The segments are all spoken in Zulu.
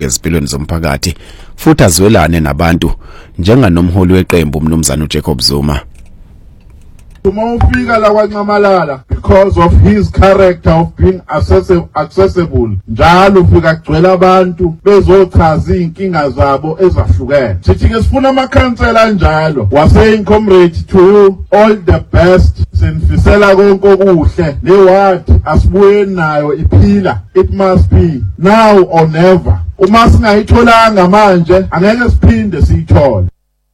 ngezimpilweni zomphakathi futhi azwelane nabantu njenganomholi weqembu umnumzana uJacob Zuma. Ufika la kwaNcamalala because of his character of being accessible. Njalo ufika kugcwele abantu bezochaza inkinga zabo ezahlukene. Sithi ke sifuna amakhansela njalo. Was saying comrade to you all the best. Sinifisela konke okuhle. Le ward asibuye nayo iphila. It must be now or never. Uma singayitholanga manje angeke siphinde siyithole.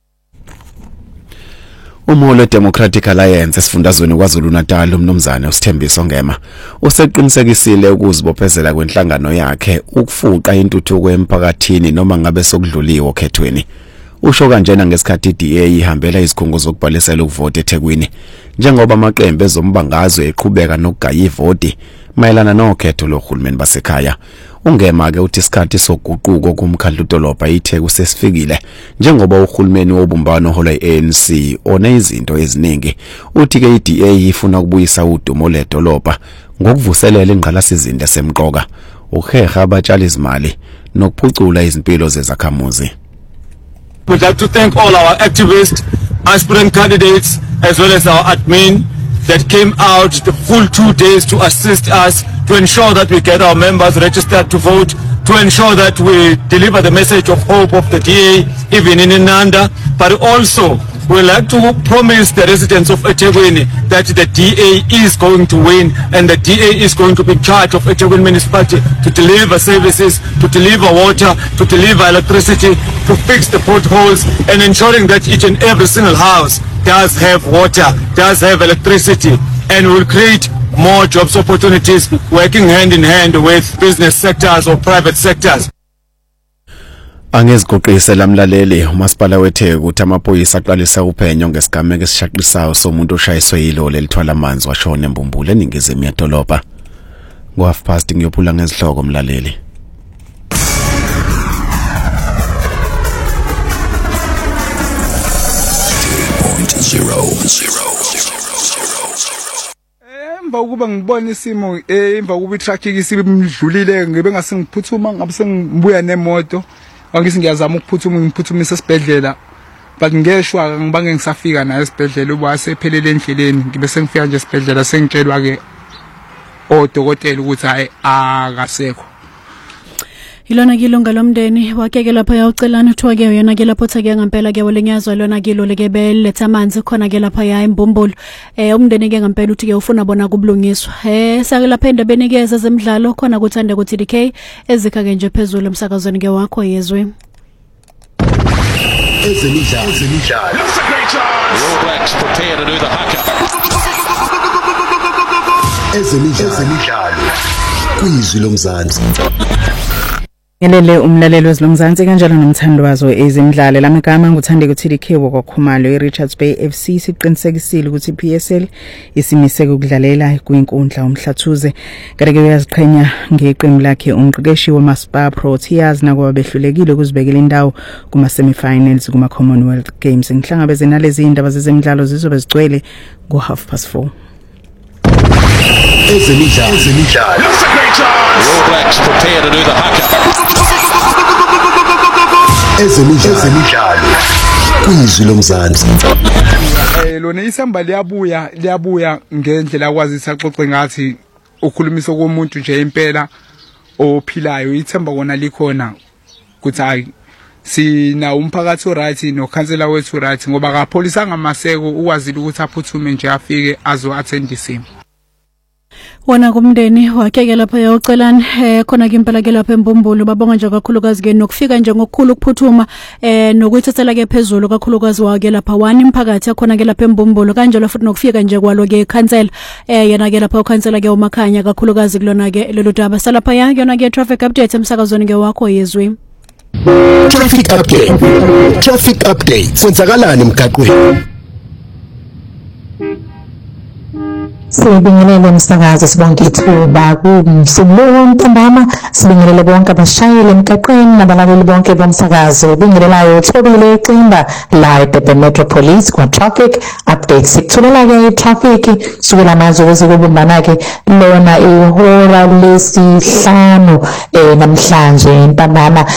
Umholi weDemocratic Alliance esifundazweni KwaZulu-Natal umnumzana uSithembiso Ngema useqinisekisile ukuzibophezela kwenhlangano yakhe ukufuqa intuthuko emphakathini noma ngabe sokudluliwe okhethweni. Usho kanjena ngesikhathi iDA ihambela izikhungo zokubhalisela ukuvota eThekwini njengoba amaqembu ezombangazwe eqhubeka nokugaya ivoti mayelana nokhetho lohulumeni basekhaya. Ungema ke uthi isikhathi soguquko kumkhandlu dolobha iTheku sesifikile njengoba uhulumeni wobumbano hola iANC one izinto eziningi. Uthi ke iDA ifuna ukubuyisa udumo ledolobha ngokuvuselela ingqalasizinda esemqoka, ukuheha abatshali izimali nokuphucula izimpilo zezakhamuzi. We'd like to thank all our activists, aspirant candidates, as well as our admin that came out the full 2 days to assist us to ensure that we get our members registered to vote, to ensure that we deliver the message of hope of the DA even in Inanda, but also we like to promise the residents of eThekwini that the DA is going to win and the DA is going to be in charge of eThekwini municipality to deliver services, to deliver water, to deliver electricity, to fix the potholes, and ensuring that each and every single house does have water, does have electricity, and will create more jobs opportunities working hand in hand with business sectors or private sectors. Angezigoqise lamlaleli umasipala weTheku ukuthi amaphoyisa aqalisa uphenyo ngesigameko esishaqisayo somuntu oshayiswe yiloli elithwala amanzi washona eMbumbulu eningizimu yedolobha. Ngo-half-past ngiyophula ngezihloko mlaleli. Emva ukuba ngibona isimo emva ukuba itraffic isibimdlulile ngibe ngasengiphuthuma ngabe sengibuya nemoto angisi ngiyazama ukuphuthuma ngiphuthumisa esibhedlela but ngeshwa ngibange ngisafika naye esibhedlela ubasephelele endleleni ngibe sengifika nje esibhedlela sengitshelwa ke odokotela ukuthi hayi akasekho. Ilona kilunga lomndeni wakeke lapha yawucelana uthiwa ke yona ke lapho thake ngempela ke wolenyazwa lona kilo leke beletha amanzi khona ke lapha ya eMbumbulu. Umndeni ke ngempela uthi ke ufuna bona kubulungiswa. Sake lapha endabeni ke zezemidlalo khona kuthanda ukuthi DK ezika ke nje phezulu emsakazweni ke wakho yezwe. Ezemidlalo. All Blacks prepare to do the haka. Ezemidlalo. Kwizwi lomzansi. Ngelele umlalelo wezilomzansi kanjalo nomthandwazo ezemidlalo lamagama nguthande kuTDK wakwaKhumalo eRichards Bay FC siqinisekisile ukuthi PSL isimise ukudlalela kwinkundla umhlathuze kanti uyaziqhenya ngeqembu lakhe umqeqeshi waMaspa Proteas nakuba behlulekile ukuzibekela indawo kuma semifinals kuma Commonwealth Games. Ngihlangabeze nalezi indaba zezemidlalo zizobe zigcwele ngo4:30. Ezemidlalo. All Blacks prepare to do the haka. Ezemidlalo. Kwizwi lomzansi. Lona isamba liyabuya ngendlela akwazi isaxoxe ngathi ukhulumisa komuntu nje impela ophilayo ithemba kona likhona kuthi hayi sina umphakathi oright nokhansela wethu right ngoba akapolisa ngamaseko ukwazile ukuthi aphuthume nje afike azo attend isimo. Wona kumndeni wakeke lapha yawucelana khona ke impela ke lapha eMbumbulu babonga nje kakhulukazi ke nokufika nje ngokukhulu ukuphuthuma nokuyithathela ke phezulu kakhulukazi wake lapha wani imphakathi yakhona ke lapha eMbumbulu kanjalo futhi nokufika nje kwalo ke ikhansela yena ke lapha ukhansela ke uMakhanya kakhulukazi kulona ke lelo daba salapha yona ke traffic update emsakazweni ke wakho yezwe. Traffic update kwenzakalani emgaqweni? Sibingelele umsakazo sibonke ithuba kumsulo ntambama sibingelele bonke abashayeli emgaqweni nabalaleli bonke bomsakazo bingelelayo Thobile Ximba la eDurban Metropolis kwa traffic update sikuthulela ke traffic sukela manje kwezokubumbana ke lona ihora lesihlanu namhlanje ntambama